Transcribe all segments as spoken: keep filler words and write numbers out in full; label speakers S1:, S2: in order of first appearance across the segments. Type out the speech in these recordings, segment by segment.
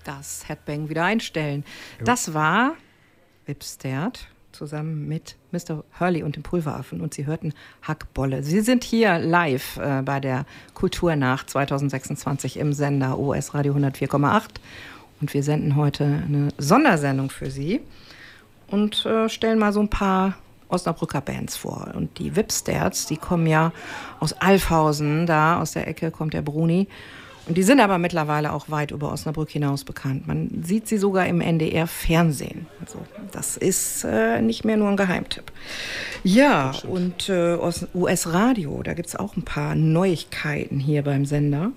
S1: das Headbang wieder einstellen. Jo. Das war Wipstert zusammen mit Mister Hurley und dem Pulveraffen und Sie hörten Hackbolle. Sie sind hier live äh, bei der Kulturnacht zwanzig sechsundzwanzig im Sender O S Radio hundertvier Komma acht und wir senden heute eine Sondersendung für Sie und äh, stellen mal so ein paar Osnabrücker Bands vor. Und die Wipsterts, die kommen ja aus Alfhausen, da aus der Ecke kommt der Bruni. Und die sind aber mittlerweile auch weit über Osnabrück hinaus bekannt. Man sieht sie sogar im N D R-Fernsehen. Also das ist äh, nicht mehr nur ein Geheimtipp. Ja, und äh, aus U S-Radio, da gibt es auch ein paar Neuigkeiten hier beim Sender.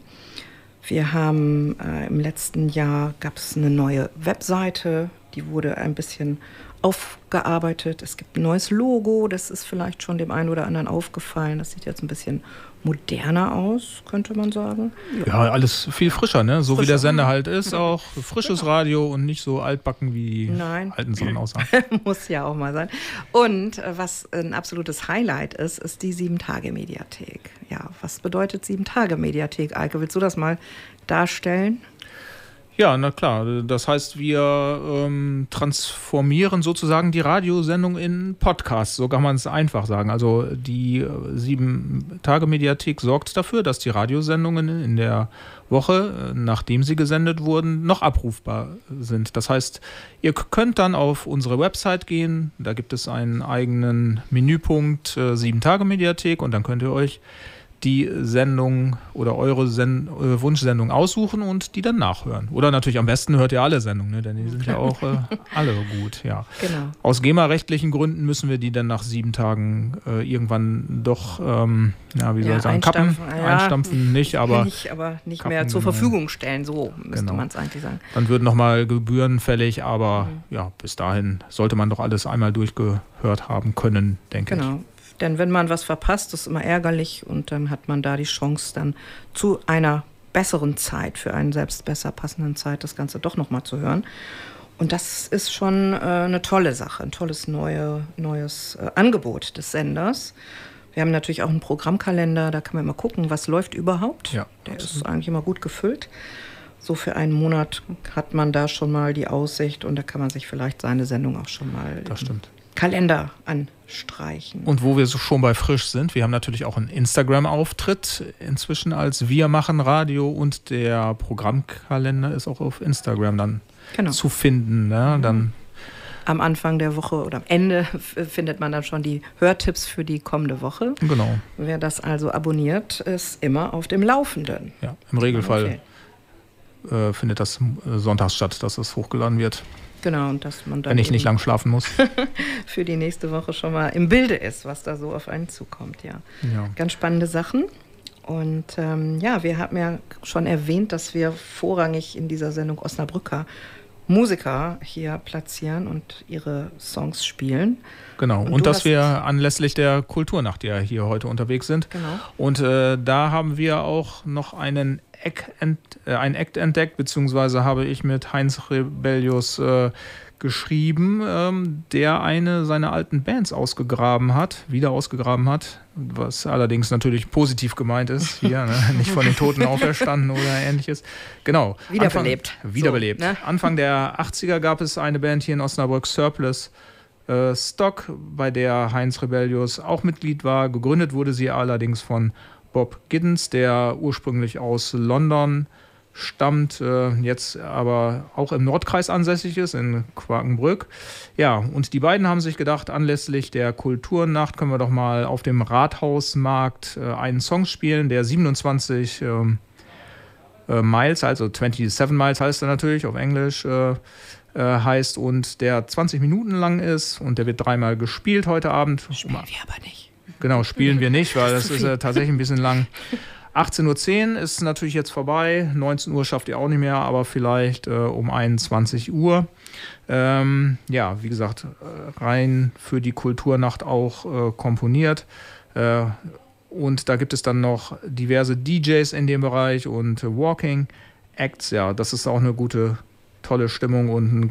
S1: Wir haben äh, im letzten Jahr gab es eine neue Webseite, die wurde ein bisschen aufgearbeitet. Es gibt ein neues Logo, das ist vielleicht schon dem einen oder anderen aufgefallen. Das sieht jetzt ein bisschen moderner aus, könnte man sagen.
S2: Ja, alles viel frischer, ne? So frischer. Wie der Sender halt ist, auch frisches genau. Radio und nicht so altbacken wie
S1: Nein.
S2: die alten Sachen aussahen.
S1: Muss ja auch mal sein. Und was ein absolutes Highlight ist, ist die Sieben-Tage-Mediathek. Ja, was bedeutet Sieben-Tage-Mediathek, Eike? Willst du das mal darstellen?
S2: Ja, na klar. Das heißt, wir ähm, transformieren sozusagen die Radiosendung in Podcast. So kann man es einfach sagen. Also die äh, Sieben-Tage-Mediathek sorgt dafür, dass die Radiosendungen in der Woche, äh, nachdem sie gesendet wurden, noch abrufbar sind. Das heißt, ihr könnt dann auf unsere Website gehen. Da gibt es einen eigenen Menüpunkt äh, Sieben-Tage-Mediathek und dann könnt ihr euch die Sendung oder eure Sen- äh, Wunschsendung aussuchen und die dann nachhören. Oder natürlich am besten hört ihr alle Sendungen, ne? Denn die sind ja auch äh, alle gut. Ja.
S1: Genau.
S2: Aus GEMA-rechtlichen Gründen müssen wir die dann nach sieben Tagen äh, irgendwann doch, ähm, ja, wie soll
S1: ja,
S2: ich sagen, kappen,
S1: ja.
S2: einstampfen nicht, aber,
S1: nicht, aber nicht
S2: kappen,
S1: mehr zur Verfügung stellen, so müsste
S2: genau.
S1: man es eigentlich sagen.
S2: Dann wird nochmal Gebühren fällig, aber
S1: mhm.
S2: ja, bis dahin sollte man doch alles einmal durchgehört haben können, denke
S1: genau.
S2: ich.
S1: Denn wenn man was verpasst, ist immer ärgerlich und dann hat man da die Chance, dann zu einer besseren Zeit, für einen selbst besser passenden Zeit, das Ganze doch nochmal zu hören. Und das ist schon äh, eine tolle Sache, ein tolles neue, neues äh, Angebot des Senders. Wir haben natürlich auch einen Programmkalender, da kann man immer gucken, was läuft überhaupt.
S2: Ja,
S1: Der
S2: absolut.
S1: ist eigentlich immer gut gefüllt. So für einen Monat hat man da schon mal die Aussicht und da kann man sich vielleicht seine Sendung auch schon mal
S2: das stimmt.
S1: Kalender anstreichen.
S2: Und wo wir so schon bei frisch sind, wir haben natürlich auch einen Instagram-Auftritt inzwischen als Wir machen Radio und der Programmkalender ist auch auf Instagram dann
S1: genau.
S2: zu finden. Ne? Dann
S1: am Anfang der Woche oder am Ende findet man dann schon die Hörtipps für die kommende Woche.
S2: Genau.
S1: Wer das also abonniert, ist immer auf dem Laufenden.
S2: Ja, im Regelfall okay. äh, findet das sonntags statt, dass es hochgeladen wird.
S1: Genau, und dass man dann
S2: wenn ich nicht lang schlafen muss.
S1: für die nächste Woche schon mal im Bilde ist, was da so auf einen zukommt. Ja,
S2: ja.
S1: Ganz spannende Sachen. Und ähm, ja, wir haben ja schon erwähnt, dass wir vorrangig in dieser Sendung Osnabrücker Musiker hier platzieren und ihre Songs spielen.
S2: Genau, und, und dass wir anlässlich der Kulturnacht ja hier heute unterwegs sind.
S1: Genau.
S2: Und äh, da haben wir auch noch einen Act, ent, äh, ein Act entdeckt, beziehungsweise habe ich mit Heinz Rebellius äh, geschrieben, ähm, der eine seiner alten Bands ausgegraben hat, wieder ausgegraben hat, was allerdings natürlich positiv gemeint ist, hier, ne? Nicht von den Toten auferstanden oder ähnliches. Genau.
S1: Wiederbelebt.
S2: Anfang, wiederbelebt. So, ne? Anfang der achtziger gab es eine Band hier in Osnabrück, Surplus äh, Stock, bei der Heinz Rebellius auch Mitglied war. Gegründet wurde sie allerdings von Bob Giddens, der ursprünglich aus London stammt, äh, jetzt aber auch im Nordkreis ansässig ist, in Quakenbrück. Ja, und die beiden haben sich gedacht, anlässlich der Kulturnacht können wir doch mal auf dem Rathausmarkt äh, einen Song spielen, der siebenundzwanzig äh, äh, Miles, also siebenundzwanzig Miles heißt er natürlich auf Englisch, äh, äh, heißt und der zwanzig Minuten lang ist und der wird dreimal gespielt heute Abend.
S1: Spielen wir aber nicht.
S2: Genau, spielen wir nicht, weil das ist äh, tatsächlich ein bisschen lang. achtzehn Uhr zehn ist natürlich jetzt vorbei, neunzehn Uhr schafft ihr auch nicht mehr, aber vielleicht äh, um einundzwanzig Uhr. Ähm, ja, wie gesagt, äh, rein für die Kulturnacht auch äh, komponiert. Äh, und da gibt es dann noch diverse D Js in dem Bereich und äh, Walking Acts. Ja, das ist auch eine gute, tolle Stimmung und ein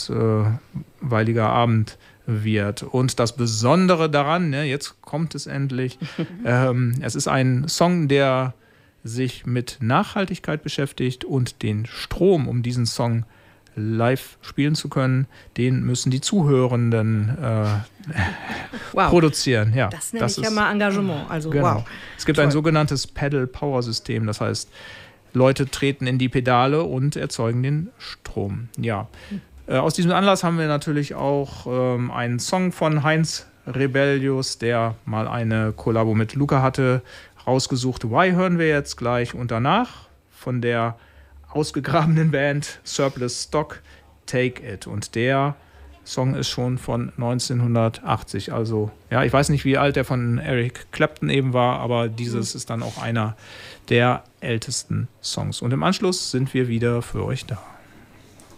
S2: kurzweiliger äh, Abend wird. Und das Besondere daran, ne, jetzt kommt es endlich, ähm, es ist ein Song, der sich mit Nachhaltigkeit beschäftigt und den Strom, um diesen Song live spielen zu können, den müssen die Zuhörenden äh, wow. produzieren. Ja,
S1: das nenne ich ja mal Engagement. Also,
S2: genau.
S1: wow.
S2: Es gibt
S1: Toll.
S2: ein sogenanntes Pedal-Power-System, das heißt, Leute treten in die Pedale und erzeugen den Strom. Ja. Hm. Äh, aus diesem Anlass haben wir natürlich auch ähm, einen Song von Heinz Rebellius, der mal eine Kollabo mit Luca hatte, rausgesucht. Why hören wir jetzt gleich und danach von der ausgegrabenen Band Surplus Stock, Take It. Und der Song ist schon von neunzehnhundertachtzig. Also, ja, ich weiß nicht, wie alt der von Eric Clapton eben war, aber dieses mhm. ist dann auch einer der ältesten Songs. Und im Anschluss sind wir wieder für euch da.